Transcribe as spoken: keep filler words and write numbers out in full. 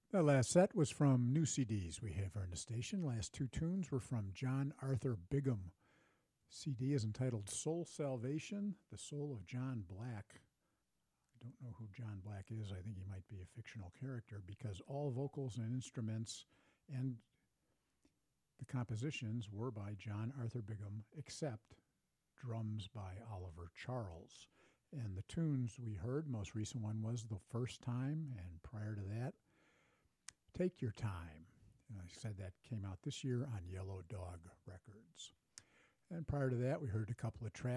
The last set was from new C Ds we have here in the station. Last two tunes were from John Arthur Bigham. C D is entitled Soul Salvation, The Soul of John Black. I don't know who John Black is. I think he might be a fictional character because all vocals and instruments and the compositions were by John Arthur Bigham, except drums by Oliver Charles. And the tunes we heard, most recent one was The First Time, and prior to that, Take Your Time. And I said that came out this year on Yellow Dog Records. And prior to that, we heard a couple of tracks